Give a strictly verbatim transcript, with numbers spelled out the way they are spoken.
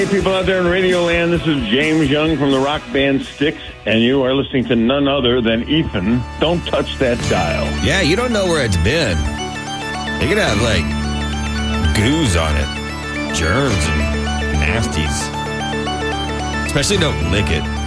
Hey, people out there in Radio Land, this is James Young from the rock band Styx, and you are listening to none other than Ethan. Don't touch that dial. Yeah, you don't know where it's been. It could have, like, goos on it. Germs and nasties. Especially don't lick it.